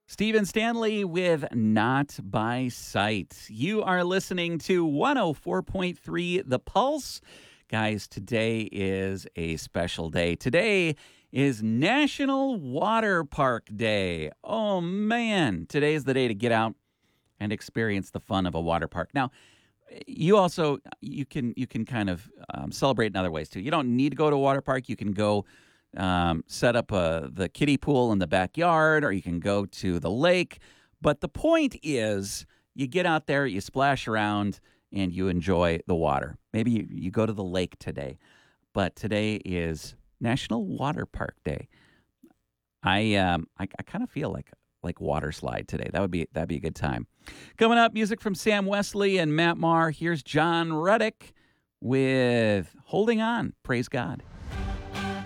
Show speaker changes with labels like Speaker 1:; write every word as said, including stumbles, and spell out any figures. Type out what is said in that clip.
Speaker 1: Stephen Stanley with Not by Sight. You are listening to one oh four point three The Pulse. Guys, today is a special day. Today is National Water Park Day. Oh, man. Today is the day to get out and experience the fun of a water park. Now, you also, you can you can kind of um, celebrate in other ways, too. You don't need to go to a water park. You can go um, set up a, the kiddie pool in the backyard, or you can go to the lake. But the point is, you get out there, you splash around, and you enjoy the water. Maybe you, you go to the lake today. But today is National Water Park Day. I um I, I kind of feel like like water slide today. That would be that'd be a good time. Coming up, music from Sam Wesley and Matt Maher. Here's John Reddick with Holding On. Praise God.